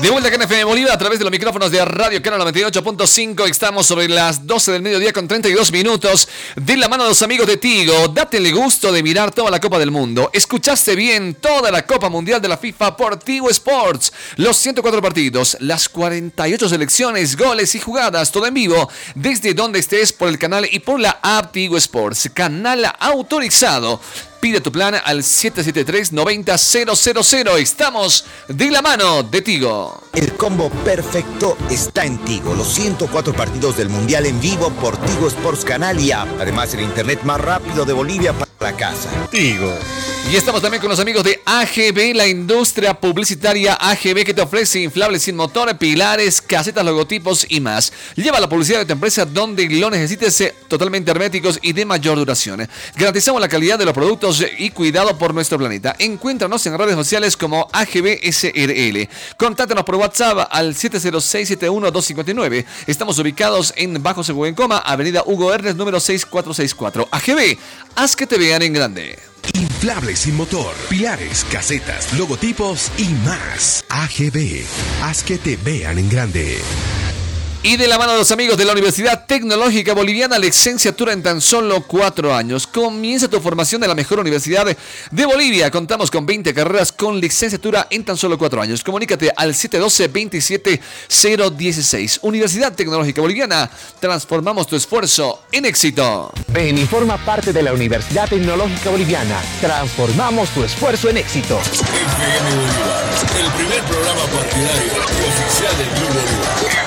De vuelta acá en FM Bolívar a través de los micrófonos de Radio Canal 98.5. Estamos sobre las 12 del mediodía con 32 minutos. De la mano de los amigos de Tigo, date el gusto de mirar toda la Copa del Mundo. Escuchaste bien, toda la Copa Mundial de la FIFA por Tigo Sports. Los 104 partidos, las 48 selecciones, goles y jugadas, todo en vivo, desde donde estés por el canal y por la app Tigo Sports. Canal autorizado. Pide tu plan al 773-90-000. Estamos de la mano de Tigo. El combo perfecto está en Tigo. Los 104 partidos del Mundial en vivo por Tigo Sports Canal y app. Además, el internet más rápido de Bolivia para la casa. Tigo. Y estamos también con los amigos de AGB, la industria publicitaria AGB, que te ofrece inflables sin motor, pilares, casetas, logotipos y más. Lleva la publicidad de tu empresa donde lo necesites, totalmente herméticos y de mayor duración. Garantizamos la calidad de los productos y cuidado por nuestro planeta. Encuéntranos en redes sociales como AGB SRL. Contáctanos por WhatsApp al 706-71-259. Estamos ubicados en Bajo Seguencoma, Avenida Hugo Hernes, número 6464. AGB, haz que te vean en grande. Inflables sin motor, pilares, casetas, logotipos y más. AGB, haz que te vean en grande. Y de la mano de los amigos de la Universidad Tecnológica Boliviana, licenciatura en tan solo 4 años. Comienza tu formación en la mejor universidad de Bolivia. Contamos con 20 carreras con licenciatura en tan solo 4 años. Comunícate al 712-27016. Universidad Tecnológica Boliviana, transformamos tu esfuerzo en éxito. Ven y forma parte de la Universidad Tecnológica Boliviana. Transformamos tu esfuerzo en éxito. FM Bolívar, el primer programa partidario y oficial del Club Bolívar.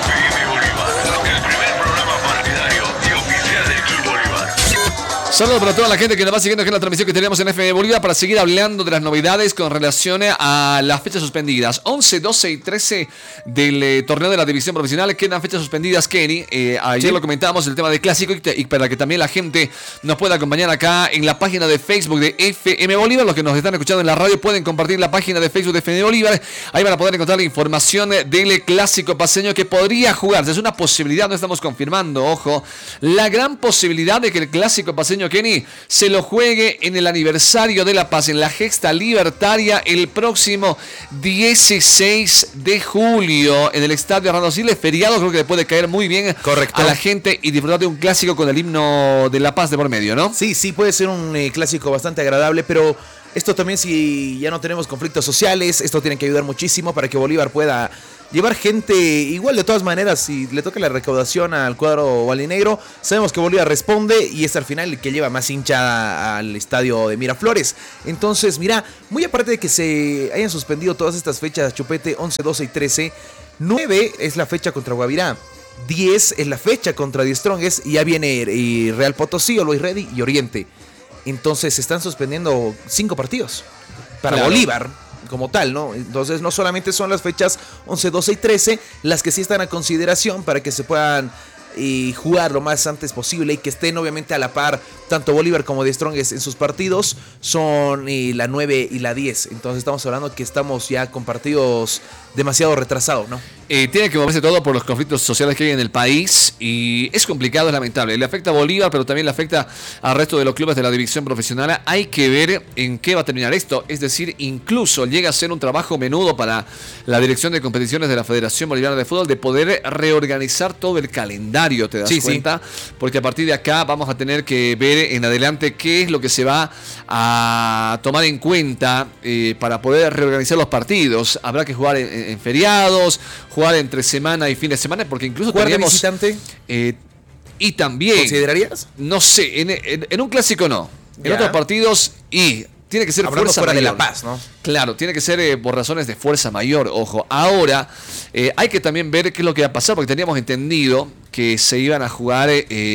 Saludos para toda la gente que nos va siguiendo aquí en la transmisión que tenemos en FM Bolivia para seguir hablando de las novedades con relación a las fechas suspendidas. 11, 12 y 13 del torneo de la división profesional quedan fechas suspendidas, Kenny. Ayer lo comentábamos, el tema de clásico, y para que también la gente nos pueda acompañar acá en la página de Facebook de FM Bolívar. Los que nos están escuchando en la radio pueden compartir la página de Facebook de FM Bolívar. Ahí van a poder encontrar la información del clásico paceño que podría jugarse. Es una posibilidad, no estamos confirmando, ojo. La gran posibilidad de que el clásico paceño, Kenny, se lo juegue en el aniversario de La Paz, en la gesta libertaria, el próximo 16 de julio, en el estadio Hernando Siles. Feriado, creo que le puede caer muy bien. Correcto. A la gente y disfrutar de un clásico con el himno de La Paz de por medio, ¿no? Sí, puede ser un clásico bastante agradable, pero esto también, si ya no tenemos conflictos sociales, esto tiene que ayudar muchísimo para que Bolívar pueda llevar gente. Igual, de todas maneras, si le toca la recaudación al cuadro albineiro, sabemos que Bolívar responde y es al final el que lleva más hincha al estadio de Miraflores. Entonces, mira, muy aparte de que se hayan suspendido todas estas fechas, Chupete, 11, 12 y 13, 9 es la fecha contra Guavirá, 10 es la fecha contra Die Strongest y ya viene Real Potosí, Always Ready y Oriente. Entonces se están suspendiendo 5 partidos para Bolívar como tal, ¿no? Entonces no solamente son las fechas 11, 12 y 13 las que sí están a consideración para que se puedan jugar lo más antes posible y que estén obviamente a la par tanto Bolívar como Die Strongest en sus partidos, son la 9 y la 10. Entonces estamos hablando que estamos ya con partidos demasiado retrasados, ¿no? Tiene que moverse todo por los conflictos sociales que hay en el país y es complicado, es lamentable. Le afecta a Bolívar, pero también le afecta al resto de los clubes de la división profesional. Hay que ver en qué va a terminar esto. Es decir, incluso llega a ser un trabajo menudo para la dirección de competiciones de la Federación Boliviana de Fútbol de poder reorganizar todo el calendario, ¿te das cuenta? Sí. Porque a partir de acá vamos a tener que ver en adelante qué es lo que se va a tomar en cuenta para poder reorganizar los partidos. Habrá que jugar en feriados, jugar entre semana y fin de semana, porque incluso ¿jugar teníamos de visitante? Y también ¿considerarías? No sé, en un clásico no. En otros partidos y tiene que ser hablando fuerza fuera mayor. de La Paz, ¿no? Claro, tiene que ser por razones de fuerza mayor, ojo. Ahora hay que también ver qué es lo que va a pasar, porque teníamos entendido que se iban a jugar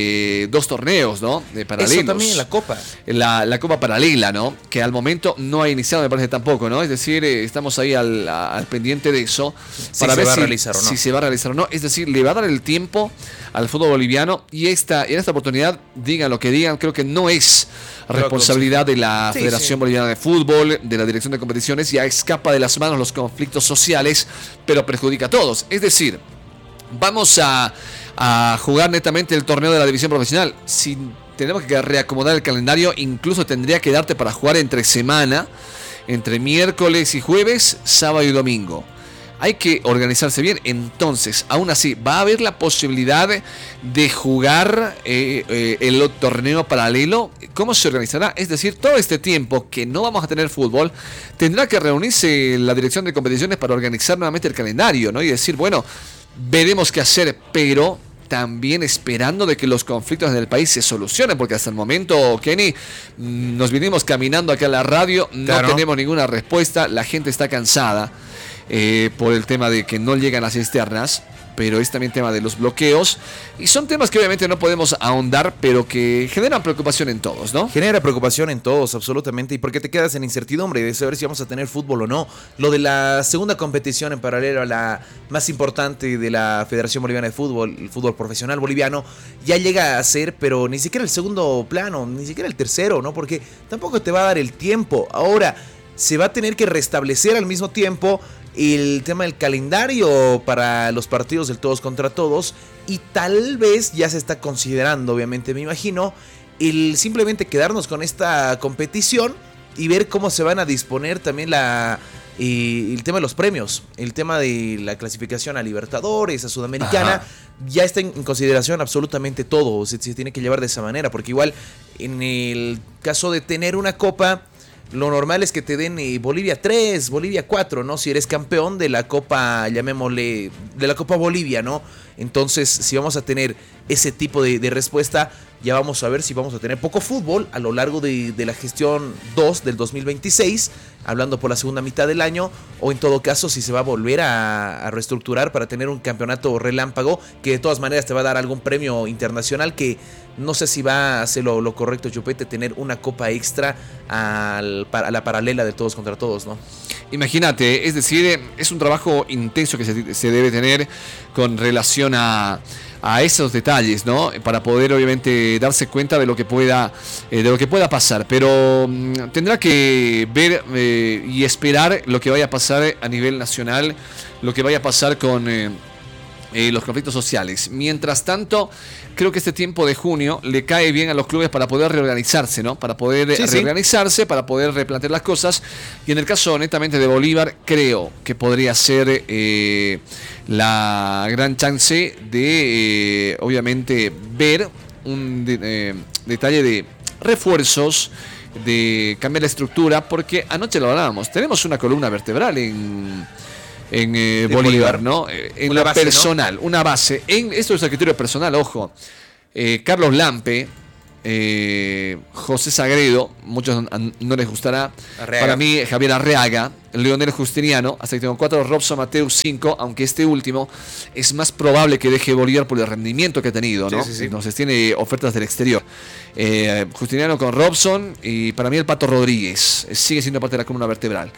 2 torneos, ¿no? Paralelos. Eso también en la Copa. La Copa Paralela, ¿no? Que al momento no ha iniciado, me parece tampoco, ¿no? Es decir, estamos ahí al pendiente de eso para ver si se va a realizar o no. Es decir, le va a dar el tiempo al fútbol boliviano y en esta oportunidad, digan lo que digan, creo que no es responsabilidad de la Federación Boliviana de Fútbol, de la Dirección de Competiciones, ya escapa de las manos los conflictos sociales, pero perjudica a todos. Es decir, vamos a jugar netamente el torneo de la división profesional. Si tenemos que reacomodar el calendario, incluso tendría que darte para jugar entre semana, entre miércoles y jueves, sábado y domingo. hay que organizarse bien. Entonces, aún así, va a haber la posibilidad de jugar el torneo paralelo. ¿Cómo se organizará? Es decir, todo este tiempo que no vamos a tener fútbol, tendrá que reunirse la dirección de competiciones para organizar nuevamente el calendario, ¿no? Y decir, bueno, veremos qué hacer, pero también esperando de que los conflictos en el país se solucionen, porque hasta el momento, Kenny, nos vinimos caminando acá a la radio, no tenemos ninguna respuesta, la gente está cansada por el tema de que no llegan las cisternas, pero es también tema de los bloqueos, y son temas que obviamente no podemos ahondar, pero que generan preocupación en todos, ¿no? Genera preocupación en todos, absolutamente, y porque te quedas en incertidumbre de saber si vamos a tener fútbol o no. Lo de la segunda competición en paralelo a la más importante de la Federación Boliviana de Fútbol, el fútbol profesional boliviano, ya llega a ser, pero ni siquiera el segundo plano, ni siquiera el tercero, ¿no? Porque tampoco te va a dar el tiempo. Ahora, se va a tener que restablecer al mismo tiempo el tema del calendario para los partidos del todos contra todos, y tal vez ya se está considerando, obviamente me imagino, el simplemente quedarnos con esta competición y ver cómo se van a disponer también el tema de los premios, el tema de la clasificación a Libertadores, a Sudamericana. Ajá. Ya está en consideración absolutamente todo, se tiene que llevar de esa manera, porque igual en el caso de tener una copa, lo normal es que te den Bolivia 3, Bolivia 4, ¿no? Si eres campeón de la Copa, llamémosle, de la Copa Bolivia, ¿no? Entonces, si vamos a tener ese tipo de respuesta, ya vamos a ver si vamos a tener poco fútbol a lo largo de la gestión 2 del 2026, hablando por la segunda mitad del año, o en todo caso, si se va a volver a reestructurar para tener un campeonato relámpago, que de todas maneras te va a dar algún premio internacional, que no sé si va a ser lo correcto, Chupete, tener una copa extra a la paralela de todos contra todos, ¿no? Imagínate, es decir, es un trabajo intenso que se debe tener con relación a esos detalles, ¿no? Para poder obviamente darse cuenta de lo que pueda pasar, pero tendrá que ver y esperar lo que vaya a pasar a nivel nacional, lo que vaya a pasar con los conflictos sociales. Mientras tanto, creo que este tiempo de junio le cae bien a los clubes para poder reorganizarse, ¿no? Para poder reorganizarse, para poder replantear las cosas. Y en el caso netamente de Bolívar, creo que podría ser la gran chance de, obviamente, ver un detalle de refuerzos, de cambiar la estructura, porque anoche lo hablábamos. Tenemos una columna vertebral en Bolívar, ¿no? En lo personal, ¿no? Una base. Esto es el criterio personal, ojo. Carlos Lampe, José Sagredo, muchos no les gustará. Arreaga. Para mí, Javier Arreaga, Leonel Justiniano, hasta que tengo 4, Robson Mateus 5, aunque este último es más probable que deje Bolívar por el rendimiento que ha tenido, ¿no? Sí. Entonces tiene ofertas del exterior. Justiniano con Robson, y para mí el Pato Rodríguez sigue siendo parte de la columna vertebral.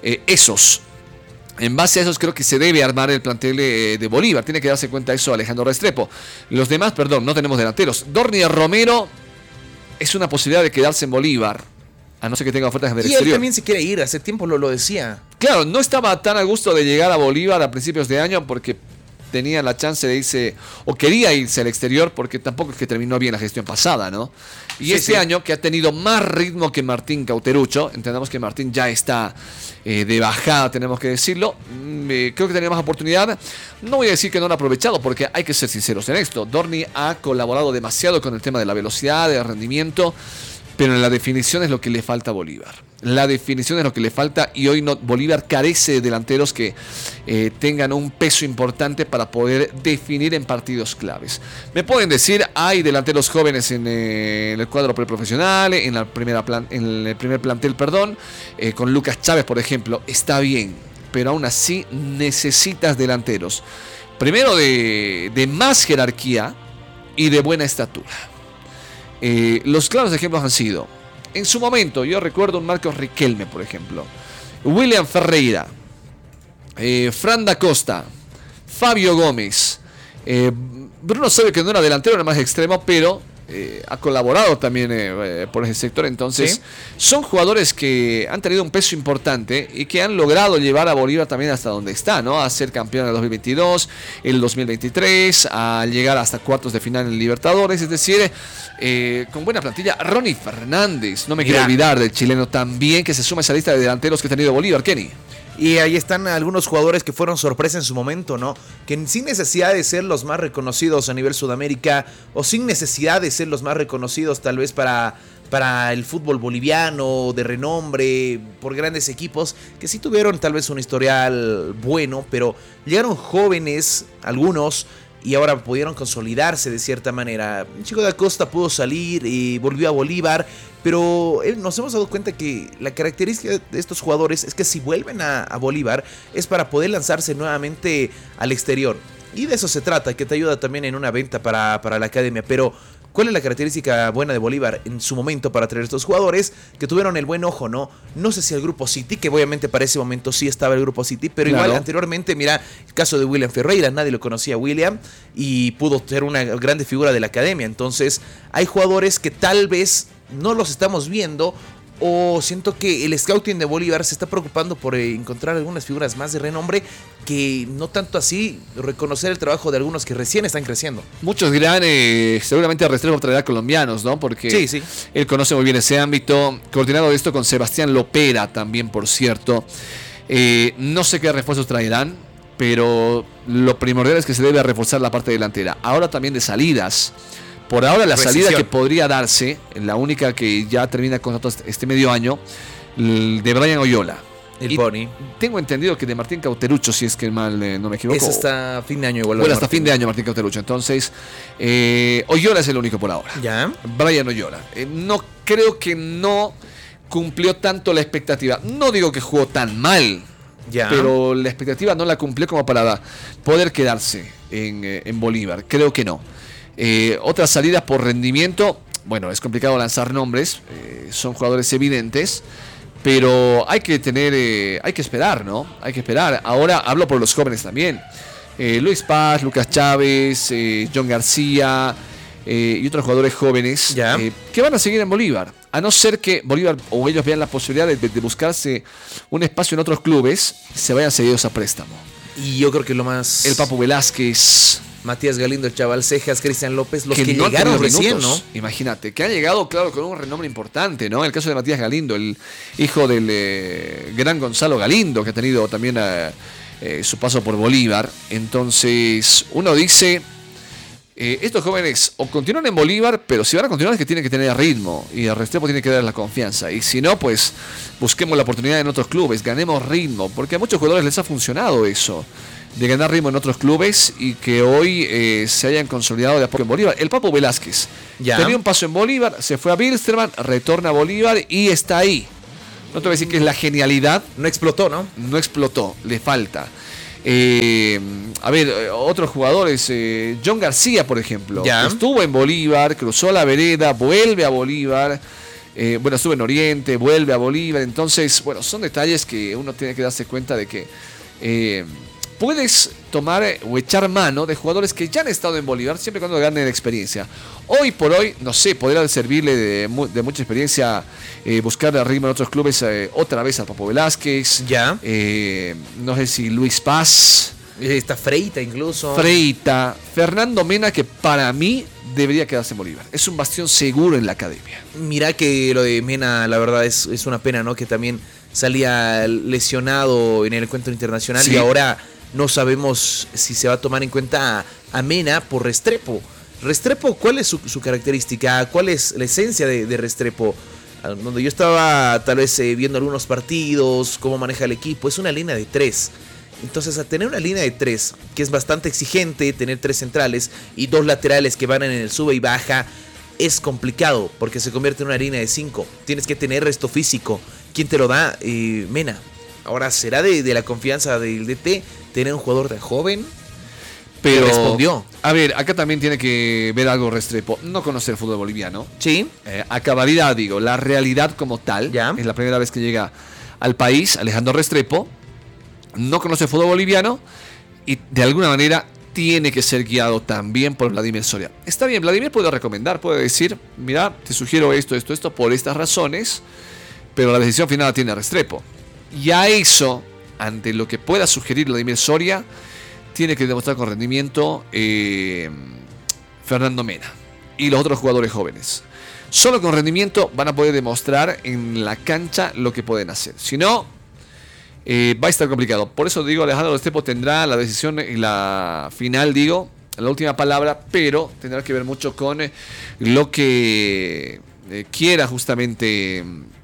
En base a esos creo que se debe armar el plantel de Bolívar. Tiene que darse cuenta de eso Alejandro Restrepo. Los demás, no tenemos delanteros. Dorni Romero es una posibilidad de quedarse en Bolívar, a no ser que tenga ofertas del exterior. Y él también se quiere ir, hace tiempo lo decía. Claro, no estaba tan a gusto de llegar a Bolívar a principios de año porque tenía la chance de irse, o quería irse al exterior, porque tampoco es que terminó bien la gestión pasada, ¿no? Y este año, que ha tenido más ritmo que Martín Cauterucho, entendamos que Martín ya está de bajada, tenemos que decirlo, creo que tenía más oportunidad. No voy a decir que no lo ha aprovechado, porque hay que ser sinceros en esto. Dorni ha colaborado demasiado con el tema de la velocidad, del rendimiento, pero en la definición es lo que le falta a Bolívar. La definición es lo que le falta, y hoy Bolívar carece de delanteros que tengan un peso importante para poder definir en partidos claves. Me pueden decir, hay delanteros jóvenes en el cuadro preprofesional, en el primer plantel, con Lucas Chávez, por ejemplo. Está bien, pero aún así necesitas delanteros. Primero de más jerarquía y de buena estatura. Los claros ejemplos han sido, en su momento, yo recuerdo un Marcos Riquelme, por ejemplo, William Ferreira, Fran da Costa, Fabio Gómez, Bruno sabe que no era delantero, era más extremo, pero ha colaborado también por ese sector. Entonces, son jugadores que han tenido un peso importante y que han logrado llevar a Bolívar también hasta donde está, ¿no? A ser campeón en el 2022, el 2023, a llegar hasta cuartos de final en Libertadores. Es decir, con buena plantilla. Ronnie Fernández, no me quiero olvidar del chileno también, que se suma a esa lista de delanteros que ha tenido Bolívar, Kenny. Y ahí están algunos jugadores que fueron sorpresa en su momento, ¿no? Que sin necesidad de ser los más reconocidos a nivel Sudamérica o sin necesidad de ser los más reconocidos tal vez para el fútbol boliviano de renombre, por grandes equipos, que sí tuvieron tal vez un historial bueno, pero llegaron jóvenes, algunos, y ahora pudieron consolidarse de cierta manera. Chico da Costa pudo salir y volvió a Bolívar, pero nos hemos dado cuenta que la característica de estos jugadores es que si vuelven a Bolívar es para poder lanzarse nuevamente al exterior. Y de eso se trata, que te ayuda también en una venta para la academia, pero ¿cuál es la característica buena de Bolívar en su momento para traer estos jugadores que tuvieron el buen ojo, no? No sé si el Grupo City, que obviamente para ese momento sí estaba el Grupo City, pero claro, igual anteriormente, mira, el caso de William Ferreira, nadie lo conocía a William y pudo ser una grande figura de la academia. Entonces, hay jugadores que tal vez no los estamos viendo, o siento que el scouting de Bolívar se está preocupando por encontrar algunas figuras más de renombre, que no tanto así reconocer el trabajo de algunos que recién están creciendo. Muchos dirán, seguramente Restrepo traerá colombianos, ¿no? Porque sí. Él conoce muy bien ese ámbito. Coordinado esto con Sebastián Lopera también, por cierto. No sé qué refuerzos traerán, pero lo primordial es que se debe reforzar la parte delantera. Ahora también de salidas. Por ahora la salida que podría darse, la única que ya termina con este medio año, de Brian Oyola. El Pony. Tengo entendido que de Martín Cauterucho, si es que mal no me equivoco. Es hasta fin de año igual. Bueno, hasta fin de año Martín Cauterucho. Entonces, Oyola es el único por ahora. Ya. Brian Oyola. No creo que no cumplió tanto la expectativa. No digo que jugó tan mal. Ya. Pero la expectativa no la cumplió como para poder quedarse en Bolívar. Creo que no. Otras salidas por rendimiento, bueno, es complicado lanzar nombres, son jugadores evidentes, pero hay que esperar, ¿no? Hay que esperar. Ahora hablo por los jóvenes también. Luis Paz, Lucas Chávez, John García y otros jugadores jóvenes que van a seguir en Bolívar. A no ser que Bolívar o ellos vean la posibilidad de buscarse un espacio en otros clubes, se vayan cedidos a préstamo. Y yo creo que lo más... El Papu Velázquez, Matías Galindo, el Chaval Cejas, Cristian López, los que llegaron recién, ¿no? Imagínate, que han llegado, claro, con un renombre importante, ¿no? El caso de Matías Galindo, el hijo del gran Gonzalo Galindo, que ha tenido también su paso por Bolívar. Entonces, uno dice, estos jóvenes o continúan en Bolívar, pero si van a continuar es que tienen que tener ritmo, y el Restrepo tiene que dar la confianza. Y si no, pues busquemos la oportunidad en otros clubes, ganemos ritmo, porque a muchos jugadores les ha funcionado eso, de ganar ritmo en otros clubes y que hoy se hayan consolidado de a poco en Bolívar. El Papo Velázquez tenía un paso en Bolívar, se fue a Wilstermann, retorna a Bolívar y está ahí. No te voy a decir que es la genialidad. No explotó, ¿no? No explotó, le falta. A ver, otros jugadores, John García, por ejemplo, estuvo en Bolívar, cruzó la vereda, vuelve a Bolívar. Bueno, estuvo en Oriente, vuelve a Bolívar. Entonces, bueno, son detalles que uno tiene que darse cuenta de que puedes tomar o echar mano de jugadores que ya han estado en Bolívar, siempre y cuando ganen experiencia. Hoy por hoy, no sé, podría servirle de mucha experiencia buscar el ritmo en otros clubes otra vez al Papo Velázquez. No sé si Luis Paz. Está Freita incluso. Freita. Fernando Mena, que para mí debería quedarse en Bolívar. Es un bastión seguro en la academia. Mira que lo de Mena, la verdad, es una pena, ¿no? Que también salía lesionado en el encuentro internacional y ahora no sabemos si se va a tomar en cuenta a Mena por Restrepo. Restrepo, ¿cuál es su característica? ¿Cuál es la esencia de Restrepo? Donde yo estaba tal vez viendo algunos partidos, cómo maneja el equipo, es una línea de 3. Entonces, a tener una línea de 3, que es bastante exigente, tener 3 centrales y 2 laterales que van en el sube y baja, es complicado porque se convierte en una línea de 5. Tienes que tener resto físico. ¿Quién te lo da? Mena. Ahora, ¿será de la confianza del DT tener un jugador tan joven? Pero respondió. A ver, acá también tiene que ver algo Restrepo. No conocer el fútbol boliviano. Sí. A cabalidad, digo, la realidad como tal. Es la primera vez que llega al país Alejandro Restrepo. No conoce el fútbol boliviano y de alguna manera tiene que ser guiado también por Vladimir Soria. Está bien, Vladimir puede recomendar, puede decir, mira, te sugiero esto, por estas razones, pero la decisión final la tiene Restrepo. Y a eso, ante lo que pueda sugerir Vladimir Soria, tiene que demostrar con rendimiento Fernando Mena y los otros jugadores jóvenes. Solo con rendimiento van a poder demostrar en la cancha lo que pueden hacer. Si no, va a estar complicado. Por eso digo, Alejandro Restrepo tendrá la decisión y la final, la última palabra, pero tendrá que ver mucho con lo que quiera justamente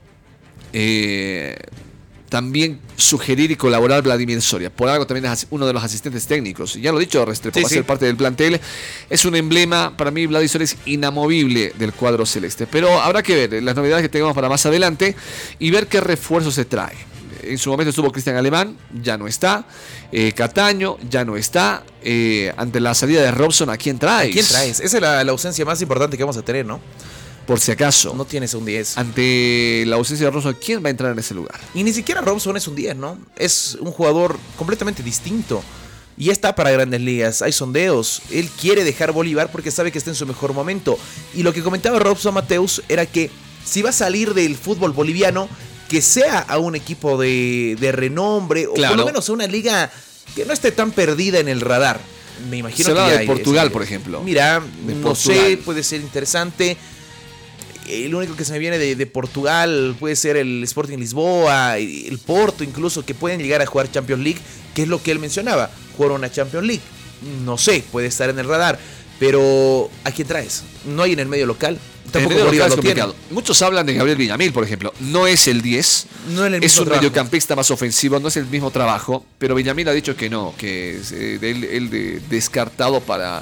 también sugerir y colaborar Vladimir Soria. Por algo también es uno de los asistentes técnicos. Ya lo he dicho, Restrepo va a ser parte del plantel. Es un emblema, para mí Vladimir Soria es inamovible del cuadro celeste. Pero habrá que ver las novedades que tengamos para más adelante y ver qué refuerzo se trae. En su momento estuvo Cristian Alemán, ya no está. Cataño, ya no está. Ante la salida de Robson, ¿a quién traes? ¿A quién traes? Esa es la ausencia más importante que vamos a tener, ¿no? Por si acaso. No tienes un 10. Ante la ausencia de Robson, ¿quién va a entrar en ese lugar? Y ni siquiera Robson es un 10, ¿no? Es un jugador completamente distinto. Y ya está para Grandes Ligas. Hay sondeos. Él quiere dejar Bolívar porque sabe que está en su mejor momento. Y lo que comentaba Robson Mateus era que si va a salir del fútbol boliviano, que sea a un equipo de renombre, o por lo menos a una liga que no esté tan perdida en el radar. Me imagino que de Portugal, por ejemplo. Mira, no sé, puede ser interesante. El único que se me viene de Portugal puede ser el Sporting Lisboa, el Porto incluso, que pueden llegar a jugar Champions League, que es lo que él mencionaba, jugar una Champions League. No sé, puede estar en el radar, pero ¿a quién traes? No hay en el medio local. Tampoco Bolívar lo tiene. Muchos hablan de Gabriel Villamil, por ejemplo. No es el 10, es un mediocampista más ofensivo, no es el mismo trabajo, pero Villamil ha dicho que no, que es él descartado para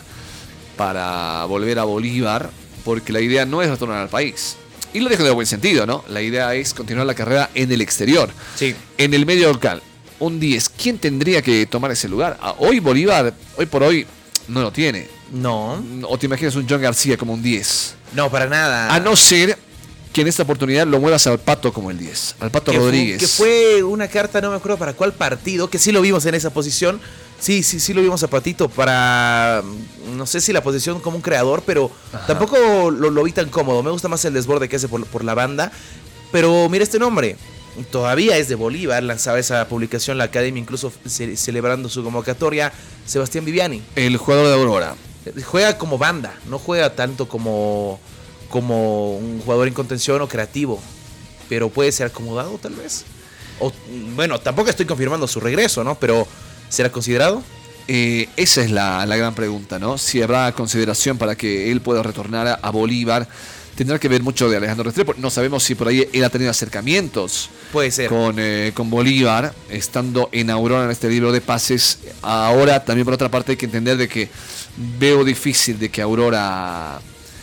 volver a Bolívar, porque la idea no es retornar al país. Y lo dejo de buen sentido, ¿no? La idea es continuar la carrera en el exterior. Sí. En el medio local, un 10. ¿Quién tendría que tomar ese lugar? Hoy Bolívar, hoy por hoy, no lo tiene. No. ¿O te imaginas un John García como un 10? No, para nada. A no ser que en esta oportunidad lo muevas al Pato como el 10. Al Pato Rodríguez. Que fue una carta, no me acuerdo para cuál partido, que sí lo vimos en esa posición. Sí lo vimos a Patito para, no sé si la posición como un creador, pero tampoco lo vi tan cómodo. Me gusta más el desborde que hace por la banda. Pero mira este nombre, todavía es de Bolívar, lanzaba esa publicación la Academia, incluso celebrando su convocatoria, Sebastián Viviani. El jugador de Aurora. Juega como banda, no juega tanto como un jugador en contención o creativo, pero puede ser acomodado tal vez. O, bueno, tampoco estoy confirmando su regreso, ¿no? Pero ¿será considerado? Esa es la gran pregunta, ¿no? Si habrá consideración para que él pueda retornar a Bolívar. Tendrá que ver mucho de Alejandro Restrepo. No sabemos si por ahí él ha tenido acercamientos. Puede ser. Con Bolívar, estando en Aurora en este libro de pases. Ahora también por otra parte hay que entender de que veo difícil de que Aurora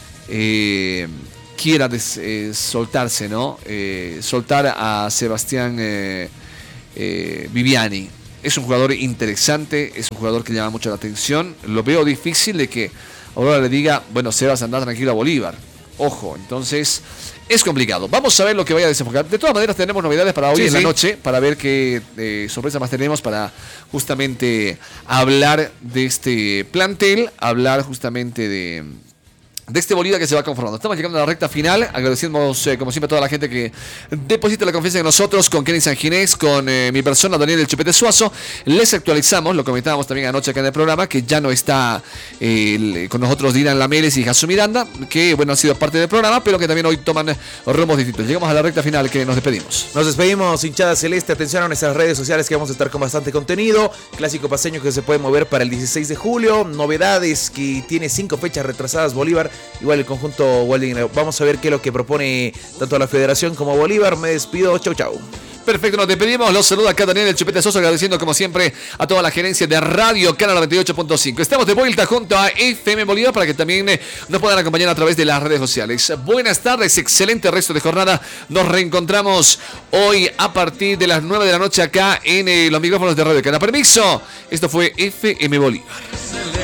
quiera soltarse, ¿no? Soltar a Sebastián Viviani. Es un jugador interesante, es un jugador que llama mucho la atención. Lo veo difícil de que Aurora le diga, bueno, Sebas, anda tranquilo a Bolívar. Ojo, entonces es complicado. Vamos a ver lo que vaya a desenfocar. De todas maneras tenemos novedades para hoy en la noche, para ver qué sorpresa más tenemos para justamente hablar de este plantel, hablar justamente de este Bolívar que se va conformando. Estamos llegando a la recta final. Agradecemos, como siempre, a toda la gente que deposita la confianza en nosotros, con Kenny Sanginés, con mi persona, Daniel El Chupete Suazo. Les actualizamos, lo comentábamos también anoche acá en el programa, que ya no está con nosotros Dylan Lameles y Jasu Miranda, que bueno, han sido parte del programa, pero que también hoy toman rumbos distintos. Llegamos a la recta final, que nos despedimos. Nos despedimos, hinchada celeste. Atención a nuestras redes sociales, que vamos a estar con bastante contenido. Clásico paseño que se puede mover para el 16 de julio. Novedades que tiene 5 fechas retrasadas Bolívar. Igual el conjunto Walding. Vamos a ver qué es lo que propone tanto la Federación como Bolívar. Me despido. Chau, chau. Perfecto, nos despedimos. Los saluda acá Daniel El Chupete Soso, agradeciendo como siempre a toda la gerencia de Radio Canal 98.5. Estamos de vuelta junto a FM Bolívar para que también nos puedan acompañar a través de las redes sociales. Buenas tardes, excelente resto de jornada. Nos reencontramos hoy a partir de las 9 de la noche acá en los micrófonos de Radio Canal. Permiso, esto fue FM Bolívar.